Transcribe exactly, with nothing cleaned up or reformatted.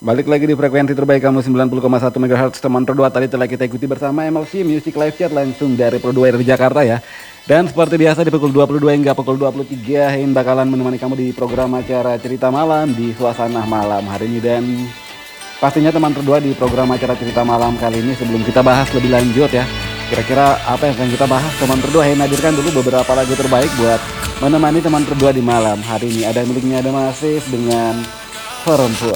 Balik lagi di frekuensi terbaik kamu sembilan puluh koma satu megahertz teman Pro dua. Tadi telah kita ikuti bersama M L C Music Live Chat langsung dari Pro dua dari Jakarta ya. Dan seperti biasa di pukul dua puluh dua hingga pukul dua puluh tiga Hein bakalan menemani kamu di program acara cerita malam di suasana malam hari ini. Dan pastinya teman Pro dua di program acara cerita malam kali ini, sebelum kita bahas lebih lanjut ya, kira-kira apa yang akan kita bahas, teman Pro dua Hein hadirkan dulu beberapa lagu terbaik buat menemani teman Pro dua di malam hari ini. Ada miliknya ada Masif dengan Perempuan.